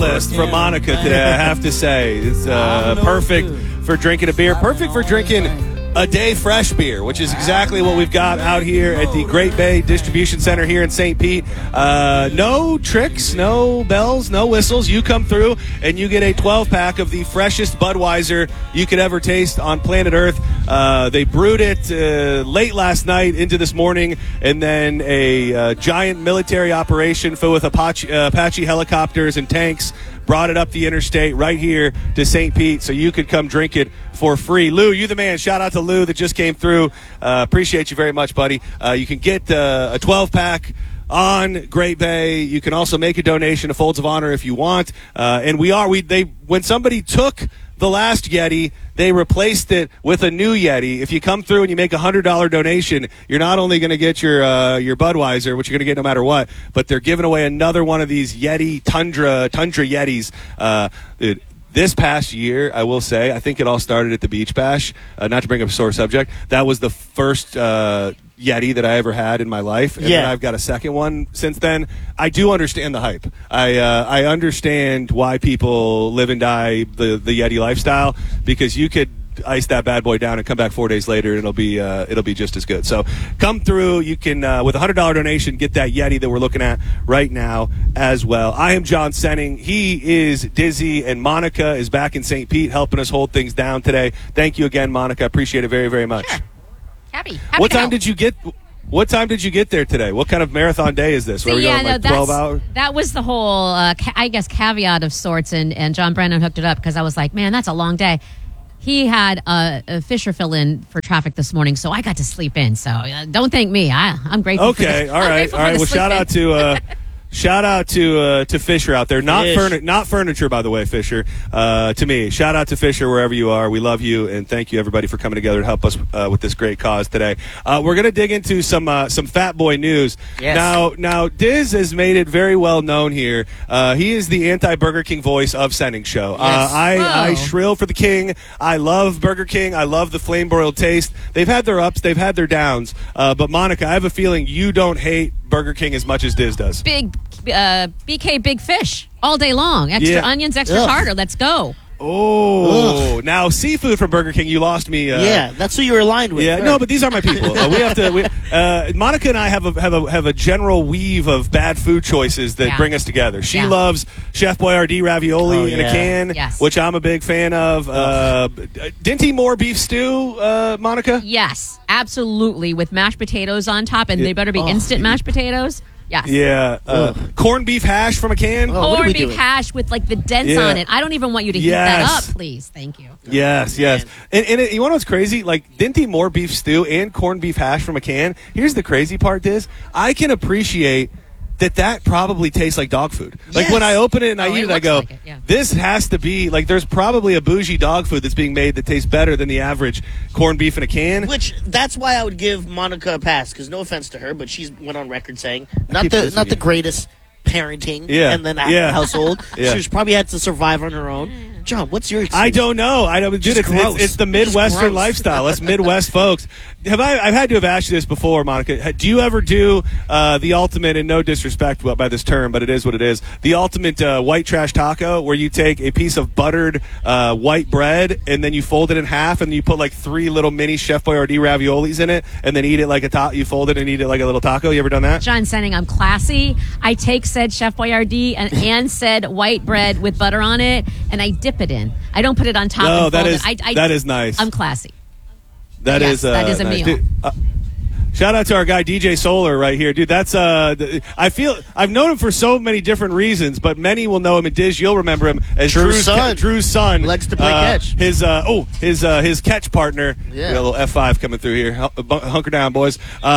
list from Monica today, I have to say. It's perfect for drinking a beer, perfect for drinking a day fresh beer, which is exactly what we've got out here at the Great Bay Distribution Center here in St. Pete. No tricks, no bells, no whistles. You come through and you get a 12-pack of the freshest Budweiser you could ever taste on planet Earth. They brewed it late last night into this morning, and then a giant military operation filled with Apache helicopters and tanks brought it up the interstate right here to St. Pete so you could come drink it for free. Lou, you the man. Shout out to Lou that just came through. Appreciate you very much, buddy. You can get a 12-pack on Great Bay. You can also make a donation to Folds of Honor if you want. And when somebody took the last Yeti, they replaced it with a new Yeti. If you come through and you make a $100 donation, you're not only going to get your Budweiser, which you're going to get no matter what, but they're giving away another one of these Yeti Tundra Yetis. This past year, I will say, I think it all started at the Beach Bash. Not to bring up a sore subject, that was the first Yeti that I ever had in my life, and then I've got a second one since then. I do understand the hype. I understand why people live and die the Yeti lifestyle, because you could ice that bad boy down and come back 4 days later and it'll be just as good. So come through. You can with a $100 donation get that Yeti that we're looking at right now as well. I am John Senning. He is Dizzy, and Monica is back in St. Pete helping us hold things down today. Thank you again, Monica. I appreciate it very, very much. Sure. Happy What time did you get there today? What kind of marathon day is this? So, 12 hours? That was the whole, I guess, caveat of sorts, and John Brennan hooked it up because I was like, man, that's a long day. He had a Fisher fill in for traffic this morning, so I got to sleep in. So don't thank me. I'm grateful. Okay, all right. Well, shout out to Fisher out there. Not furniture, by the way, Fisher. To me, shout out to Fisher wherever you are. We love you, and thank you everybody for coming together to help us with this great cause today. We're gonna dig into some Fat Boy news. Yes. Now, Diz has made it very well known here. He is the anti-Burger King voice of Senning Show. Yes. I shrill for the King. I love Burger King. I love the flame broiled taste. They've had their ups. They've had their downs. But Monica, I have a feeling you don't hate Burger King as much as Diz does. Big BK Big Fish all day long. Extra onions, extra tartar. Let's go. Oh, now seafood from Burger King. You lost me. That's who you're aligned with. Yeah, no, but these are my people. Monica and I have a general weave of bad food choices that bring us together. She loves Chef Boyardee ravioli in a can, which I'm a big fan of. Dinty Moore beef stew, Monica. Yes, absolutely, with mashed potatoes on top, and they better be instant mashed potatoes. Yes. Yeah. Corned beef hash from a can. Corned beef hash with like the dents on it. I don't even want you to heat that up, please. Thank you. Yes. And you want to know what's crazy? Like Dinty Moore beef stew and corned beef hash from a can. Here's the crazy part, Diz. I can appreciate that probably tastes like dog food. Like when I open it and I eat it, I go, this has to be, like, there's probably a bougie dog food that's being made that tastes better than the average corned beef in a can. Which, that's why I would give Monica a pass, because no offense to her, but she's went on record saying not the greatest parenting and then household. She's probably had to survive on her own. John, what's your excuse? I don't know. It's the Midwestern lifestyle. Us Midwest folks. I've had to have asked you this before, Monica. Do you ever do the ultimate, and no disrespect by this term, but it is what it is, the ultimate white trash taco, where you take a piece of buttered white bread and then you fold it in half and you put like 3 little mini Chef Boyardee raviolis in it and then eat it like you fold it and eat it like a little taco? You ever done that? John Senning, I'm classy. I take said Chef Boyardee and said white bread with butter on it, and I dip it in. I don't put it on top. No, and fold that is nice. I'm classy. That is a nice. meal. Dude, shout out to our guy DJ Solar right here, dude. That's I feel I've known him for so many different reasons, but many will know him. And Diz, you'll remember him as Drew's son. Likes to play catch. His catch partner. Yeah. We got a little F5 coming through here. Hunker down, boys.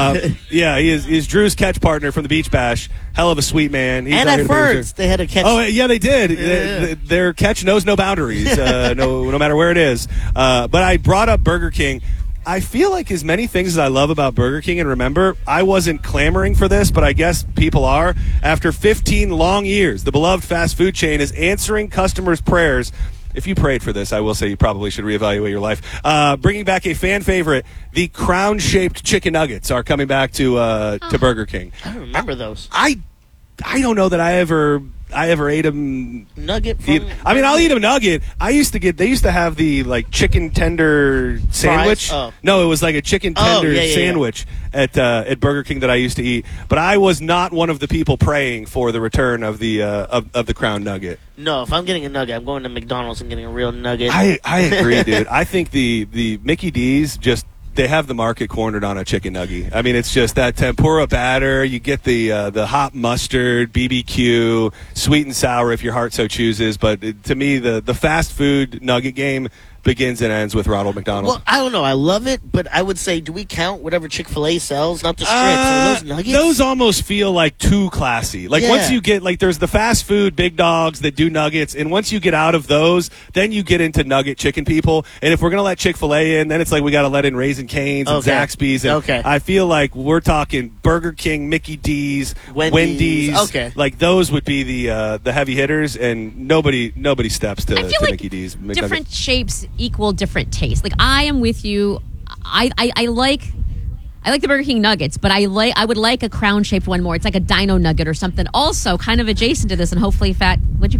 He's Drew's catch partner from the Beach Bash. Hell of a sweet man. He's and at first, they had a catch. Oh, yeah, they did. Yeah. Their catch knows no boundaries, no matter where it is. But I brought up Burger King. I feel like as many things as I love about Burger King, and remember, I wasn't clamoring for this, but I guess people are. After 15 long years, the beloved fast food chain is answering customers' prayers. If you prayed for this, I will say you probably should reevaluate your life. Bringing back a fan favorite, the crown-shaped chicken nuggets are coming back to Burger King. I don't remember those. I don't know that I ever I ever ate a nugget. I'll eat a nugget. They used to have the like chicken tender sandwich. Oh. No, it was like a chicken tender sandwich at Burger King that I used to eat. But I was not one of the people praying for the return of the of the Crown Nugget. No, if I'm getting a nugget, I'm going to McDonald's and getting a real nugget. I agree, dude. I think the Mickey D's just. They have the market cornered on a chicken nugget. I mean, it's just that tempura batter. You get the hot mustard, BBQ, sweet and sour if your heart so chooses. But to me, the fast food nugget game begins and ends with Ronald McDonald. Well, I don't know. I love it, but I would say, do we count whatever Chick-fil-A sells? Not the strips. Are those nuggets? Those almost feel like too classy. Like once you get, like there's the fast food big dogs that do nuggets, and once you get out of those, then you get into nugget chicken people. And if we're going to let Chick-fil-A in, then it's like we got to let in Raising Cane's and Zaxby's. And I feel like we're talking Burger King, Mickey D's, Wendy's. Okay. Like those would be the heavy hitters, and nobody steps to Mickey D's. Different shapes equal different taste. Like I am with you. I like the Burger King nuggets, but I would like a crown shaped one more. It's like a dino nugget or something. Also, kind of adjacent to this, and hopefully Fat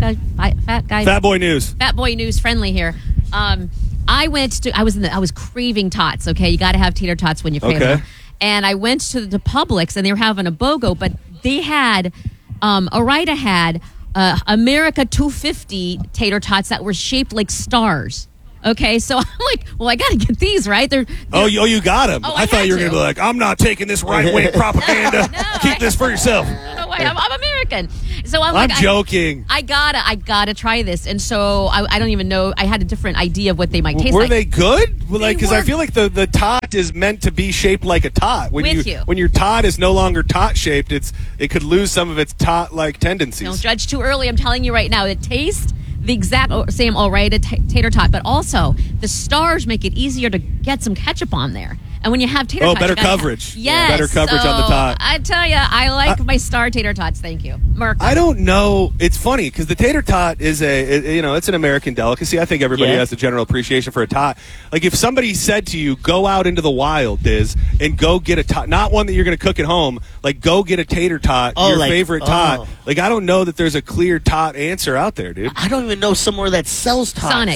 Boy News friendly here. I was craving tots. Okay, you got to have tater tots when you crave them. And I went to the Publix, and they were having a BOGO, but they had Ore-Ida had America 250 tater tots that were shaped like stars. Okay, so I'm like, well, I got to get these, right? They're you got them. I thought you were going to be like, I'm not taking this right-wing propaganda. Keep this for yourself. No way, I'm American. So I'm joking. I gotta try this, and so I don't even know. I had a different idea of what they might taste like. Were they good? Because I feel like the tot is meant to be shaped like a tot. When your tot is no longer tot shaped, it could lose some of its tot like tendencies. Don't judge too early. I'm telling you right now, it tastes the exact same Ore-Ida tater tot, but also the stars make it easier to get some ketchup on there. And when you have tater tots, better coverage. Yes, better coverage on the tot. I tell you, I like my star tater tots. Thank you, Mark. I don't know. It's funny because the tater tot is it's an American delicacy. I think everybody has a general appreciation for a tot. Like if somebody said to you, "Go out into the wild, Diz, and go get a tot," not one that you're going to cook at home. Like go get a tater tot, favorite tot. Like I don't know that there's a clear tot answer out there, dude. I don't even know somewhere that sells tots. Sonic.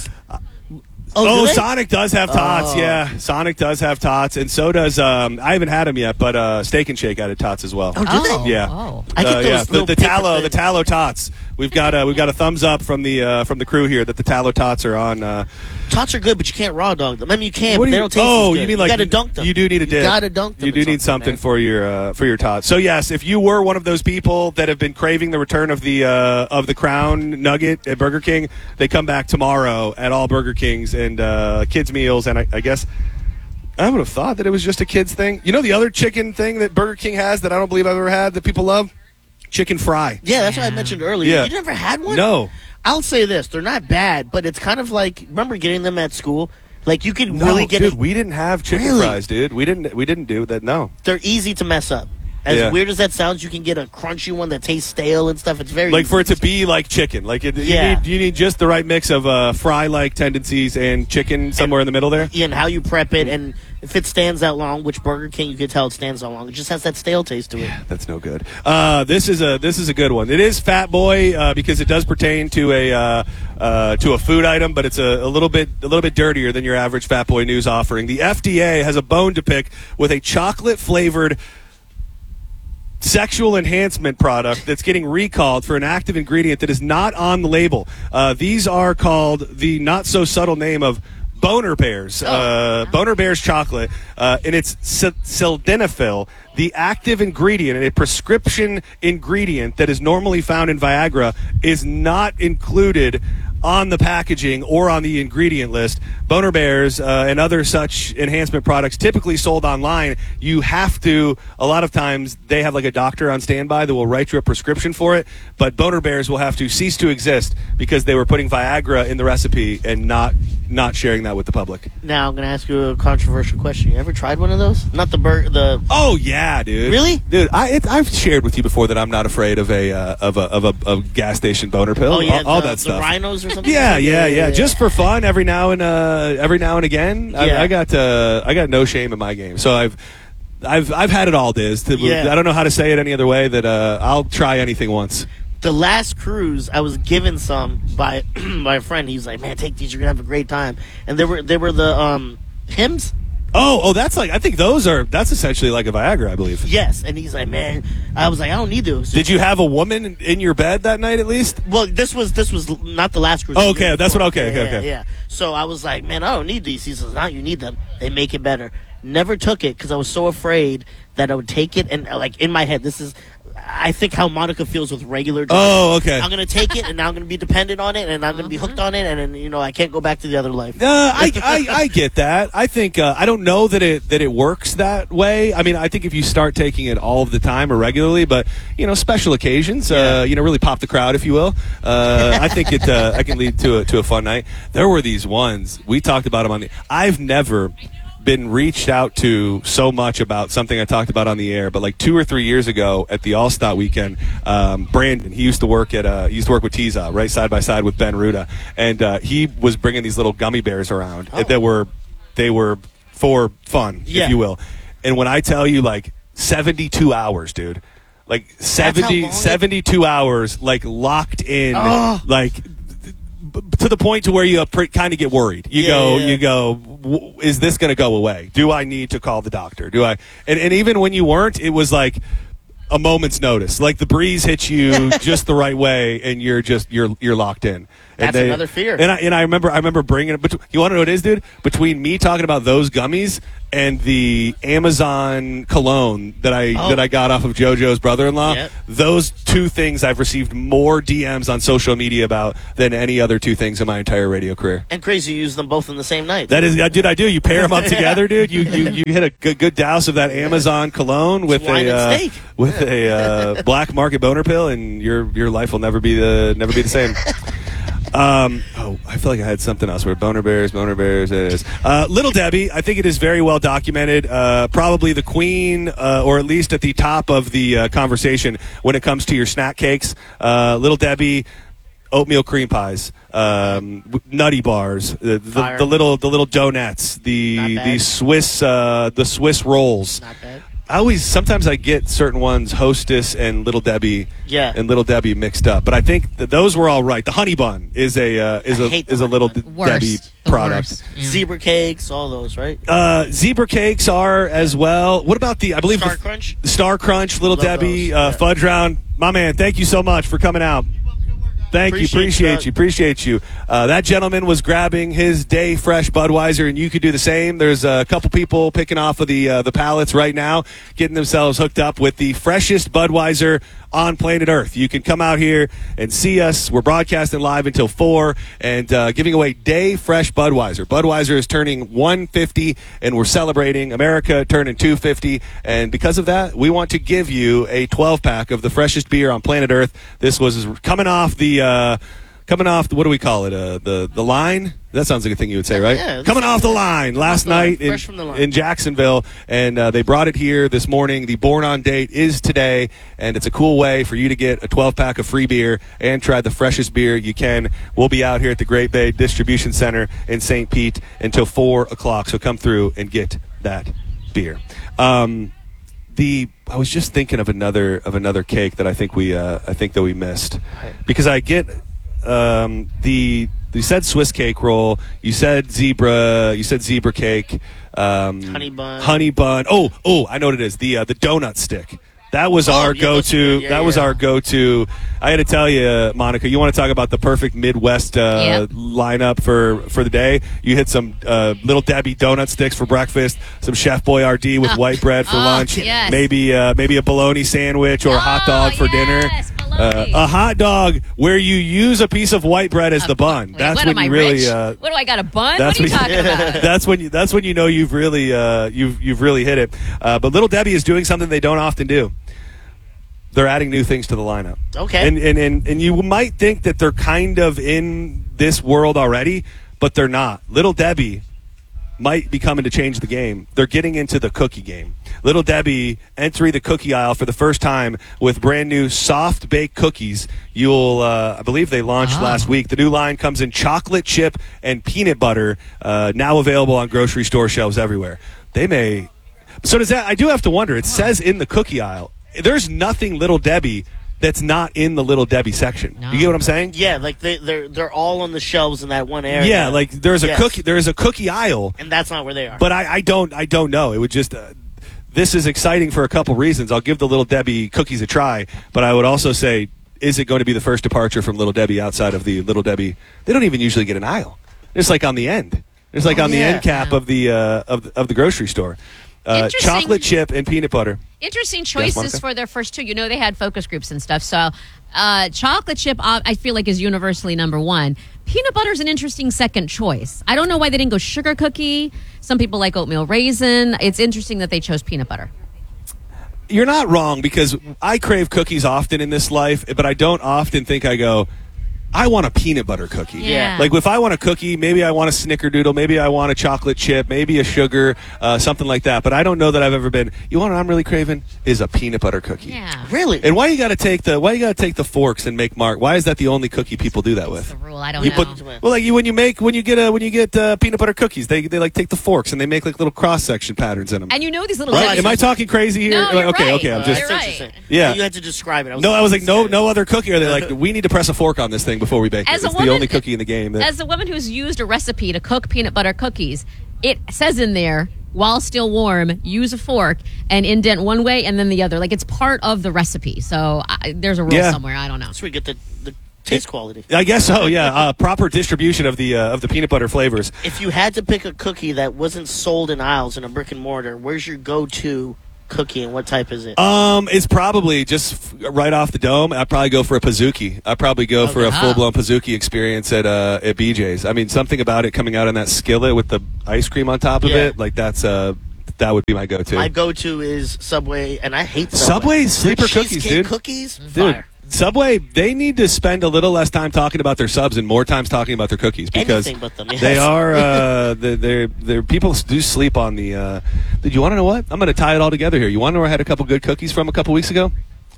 Sonic does have tots. Yeah, Sonic does have tots, and so does. I haven't had them yet, but Steak and Shake added tots as well. Oh, do they? Yeah. Oh. I get those the tallow tots. We've got a thumbs up from the crew here that the tallow tots are on. Tots are good, but you can't raw dog them. I mean, you can, but they don't taste as good. You mean like you got to dunk them? You do need a dip. You got to dunk them. You do need something for your tots. So yes, if you were one of those people that have been craving the return of the Crown Nugget at Burger King, they come back tomorrow at all Burger Kings and kids meals. And I guess I would have thought that it was just a kids thing. You know the other chicken thing that Burger King has that I don't believe I've ever had that people love? Chicken fry. Yeah, that's what I mentioned earlier. Yeah. You never had one? No. I'll say this. They're not bad, but it's kind of like, remember getting them at school? Like you could really get dude, we didn't have chicken fries, dude. We didn't do that, no. They're easy to mess up. As weird as that sounds, you can get a crunchy one that tastes stale and stuff. It's very like for it to be like chicken. Like you need just the right mix of fry-like tendencies and chicken somewhere in the middle there. Yeah, and how you prep it, and if it stands that long, which Burger King you can tell it stands that long. It just has that stale taste to it. Yeah, that's no good. This is a good one. It is Fat Boy because it does pertain to a food item, but it's a little bit dirtier than your average Fat Boy News offering. The FDA has a bone to pick with a chocolate-flavored sexual enhancement product that's getting recalled for an active ingredient that is not on the label. These are called the not so subtle name of Boner Bears. Boner Bears chocolate, and it's sildenafil, the active ingredient, and a prescription ingredient that is normally found in Viagra, is not included on the packaging or on the ingredient list. Boner Bears and other such enhancement products typically sold online. You have to, a lot of times, they have like a doctor on standby that will write you a prescription for it, but Boner Bears will have to cease to exist because they were putting Viagra in the recipe and not sharing that with the public. Now, I'm going to ask you a controversial question. You ever tried one of those? Not the Oh, yeah, dude. Really? Dude, I've shared with you before that I'm not afraid of a gas station boner pill. Oh, yeah, all that stuff. The rhinos or something? Yeah. Just for fun, every now and again. Yeah. I got no shame in my game. So I've had it all, Diz. I don't know how to say it any other way. That I'll try anything once. The last cruise, I was given some by my friend. He's like, "Man, take these. You're gonna have a great time." And they were the Hims. Oh, that's like, I think that's essentially like a Viagra, I believe. Yes, and he's like, man, I was like, I don't need those. Did you have a woman in your bed that night at least? Well, this was not the last cruise. Oh, okay, that's what. Okay. Yeah. So I was like, man, I don't need these. He says, no, you need them. They make it better. Never took it because I was so afraid that I would take it and like in my head, this is. I think how Monica feels with regular drugs. Oh, okay. I'm going to take it, and now I'm going to be dependent on it, and I'm going to be hooked on it, and then, I can't go back to the other life. I get that. I think I don't know that it works that way. I mean, I think if you start taking it all of the time or regularly, but special occasions, really pop the crowd, if you will. I think it can lead to a fun night. There were these ones we talked about them I've never been reached out to so much about something I talked about on the air, but like 2 or 3 years ago at the All-Star weekend, Brandon, he used to work with Tiza, right side by side with Ben Ruda, and he was bringing these little gummy bears around they were for fun, if you will. And when I tell you, like 72 hours, dude, like 72 hours, like locked in, like to the point to where you kind of get worried. You go, is this going to go away? Do I need to call the doctor? And even when you weren't, it was like a moment's notice. Like the breeze hits you just the right way, and you're locked in. That's another fear. And I remember bringing it. You want to know what it is, dude? Between me talking about those gummies and the Amazon cologne that I got off of JoJo's brother-in-law, those two things I've received more DMs on social media about than any other two things in my entire radio career. And crazy, you use them both in the same night. That is, dude, I do. You pair them up together, dude. You hit a good douse of that Amazon cologne with a black market boner pill, and your life will never be the same. I feel like I had something else where Boner Bears it is. Little Debbie, I think it is very well documented. Probably the queen, or at least at the top of the conversation when it comes to your snack cakes. Little Debbie, oatmeal cream pies, nutty bars, the little donuts, the Swiss rolls. Not bad. Sometimes I get certain ones, Hostess and Little Debbie, mixed up. But I think that those were all right. The honey bun is a Little Debbie product. Zebra cakes, all those, right? Zebra cakes are as well. What about I believe Star Crunch? Star Crunch, Little Debbie, Fudge Round. My man, thank you so much for coming out. Thank you. Appreciate you. That gentleman was grabbing his Day Fresh Budweiser, and you could do the same. There's a couple people picking off of the pallets right now, getting themselves hooked up with the freshest Budweiser on planet Earth. You can come out here and see us. We're broadcasting live until 4 and giving away Day Fresh Budweiser. Budweiser is turning 150, and we're celebrating America turning 250. And because of that, we want to give you a 12-pack of the freshest beer on planet Earth. This was coming off what do we call it? The line? That sounds like a thing you would say, right? Yeah, coming off the line last night in Jacksonville, and they brought it here this morning. The Born On date is today, and it's a cool way for you to get a 12-pack of free beer and try the freshest beer you can. We'll be out here at the Great Bay Distribution Center in St. Pete until 4 o'clock, so come through and get that beer. I was just thinking of another cake that I think we missed, because I get you said Swiss cake roll, you said zebra cake, honey bun. Oh, I know what it is. The donut stick. That was our go-to. That was our go-to. I had to tell you, Monica, you want to talk about the perfect Midwest lineup for the day? You hit some Little Debbie donut sticks for breakfast, some Chef Boyardee with white bread for lunch, maybe a bologna sandwich or a hot dog for dinner. A hot dog where you use a piece of white bread as the bun. That's when you really. What do I got, a bun? What are you talking about? That's when you know you've really hit it. But Little Debbie is doing something they don't often do. They're adding new things to the lineup. Okay. And you might think that they're kind of in this world already, but they're not. Little Debbie might be coming to change the game. They're getting into the cookie game. Little Debbie entering the cookie aisle for the first time with brand new soft baked cookies. I believe they launched last week. The new line comes in chocolate chip and peanut butter, now available on grocery store shelves everywhere. So does that? I do have to wonder. It says in the cookie aisle, there's nothing Little Debbie that's not in the Little Debbie section. No. You get what I'm saying? Yeah, like they're all on the shelves in that one area. Yeah, like there's a cookie aisle, and that's not where they are. But I don't know. It would just this is exciting for a couple reasons. I'll give the Little Debbie cookies a try, but I would also say, is it going to be the first departure from Little Debbie outside of the Little Debbie? They don't even usually get an aisle. It's like on the end. It's like on the end cap of the grocery store. Chocolate chip and peanut butter. Interesting choices for their first two. They had focus groups and stuff. So chocolate chip, I feel like, is universally number one. Peanut butter is an interesting second choice. I don't know why they didn't go sugar cookie. Some people like oatmeal raisin. It's interesting that they chose peanut butter. You're not wrong, because I crave cookies often in this life, but I don't often think I go, I want a peanut butter cookie. Yeah. Like if I want a cookie, maybe I want a snickerdoodle, maybe I want a chocolate chip, maybe a sugar, something like that. But I don't know that I've ever been, you want what I'm really craving? Is a peanut butter cookie. Yeah. Really? And why you gotta take the forks and make mark? Why is that the only cookie people do that with? That's the rule. I don't know. Well, like when you get peanut butter cookies, they like take the forks and they make like little cross section patterns in them. And these little right? Am I talking crazy here? No, you're okay, right. okay. I'm just you're right. Yeah. You had to describe it. I was like, no other cookie. Are they like, we need to press a fork on this thing before we bake it? It's the only cookie in the game. As a woman who's used a recipe to cook peanut butter cookies, it says in there, while still warm, use a fork and indent one way and then the other. Like, it's part of the recipe. So there's a rule somewhere. I don't know. So we get the taste quality. I guess so, yeah. Proper distribution of the peanut butter flavors. If you had to pick a cookie that wasn't sold in aisles in a brick and mortar, where's your go-to cookie, and what type is it? It's probably just right off the dome. I'd probably go for a Pizookie. I'd probably go for a full-blown Pizookie experience at BJ's. I mean, something about it coming out in that skillet with the ice cream on top of it, like that would be my go-to. My go-to is Subway, and I hate Subway sleeper cookies, dude. Cookies, dude. Fire. Subway, they need to spend a little less time talking about their subs and more time talking about their cookies, because anything but them, yes. They are they're people do sleep on the. You want to know what? I'm going to tie it all together here. You want to know where I had a couple good cookies from a couple weeks ago?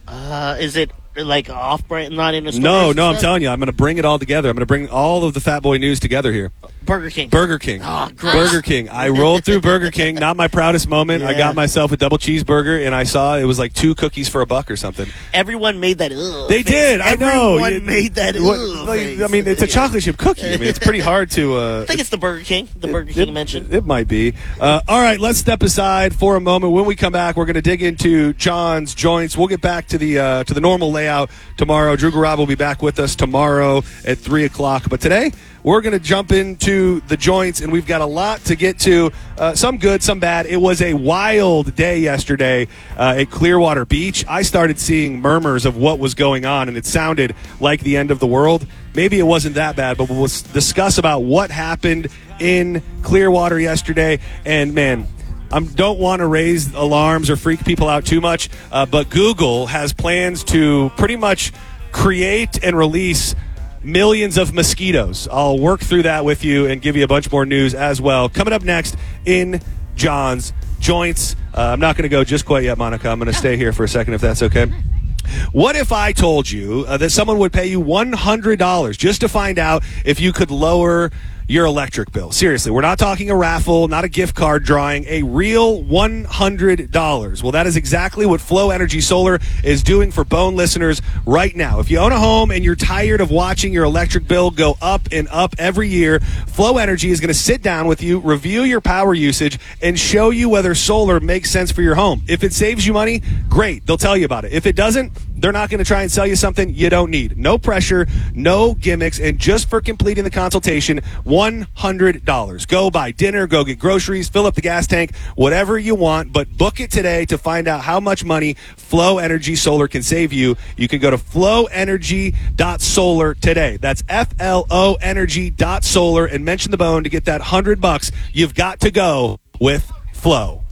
Is it like off-brand, not in a store? No, I'm telling you, I'm going to bring it all together. I'm going to bring all of the Fat Boy news together here. Burger King. Oh, Burger King. I rolled through Burger King. Not my proudest moment. Yeah. I got myself a double cheeseburger, and I saw it was like 2 cookies for $1 or something. Everyone made that. They face. did. I know. Everyone made that. I mean, it's a chocolate chip cookie. I mean, it's pretty hard to. I think it's the Burger King. The Burger King mentioned. It might be. All right, let's step aside for a moment. When we come back, we're going to dig into John's Joints. We'll get back to the normal layout tomorrow. Drew Garabo will be back with us tomorrow at 3:00. But today, we're going to jump into the joints, and we've got a lot to get to, some good, some bad. It was a wild day yesterday at Clearwater Beach. I started seeing murmurs of what was going on, and it sounded like the end of the world. Maybe it wasn't that bad, but we'll discuss about what happened in Clearwater yesterday. And, man, I don't want to raise alarms or freak people out too much, but Google has plans to pretty much create and release millions of mosquitoes. I'll work through that with you and give you a bunch more news as well. Coming up next in John's Joints. I'm not going to go just quite yet, Monica. I'm going to stay here for a second, if that's okay. What if I told you that someone would pay you $100 just to find out if you could lower your electric bill? Seriously, we're not talking a raffle, not a gift card drawing, a real $100. Well, that is exactly what Flow Energy Solar is doing for Bone listeners right now. If you own a home and you're tired of watching your electric bill go up and up every year, Flow Energy is going to sit down with you, review your power usage, and show you whether solar makes sense for your home. If it saves you money, great. They'll tell you about it. If it doesn't, they're not going to try and sell you something you don't need. No pressure, no gimmicks, and just for completing the consultation, $100. Go buy dinner, go get groceries, fill up the gas tank, whatever you want, but book it today to find out how much money Flow Energy Solar can save you. You can go to flowenergy.solar today. That's FLO energy.solar and mention the bone to get that $100. You've got to go with Flow.